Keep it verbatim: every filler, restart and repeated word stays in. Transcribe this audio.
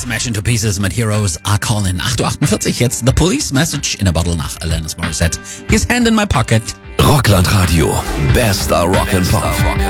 Smash into Pieces mit Heroes Are Calling. acht Uhr achtundvierzig, jetzt The Police Message in a Bottle nach Alanis Morissette. His Hand in My Pocket. Rockland Radio. Bester Rock and Pop.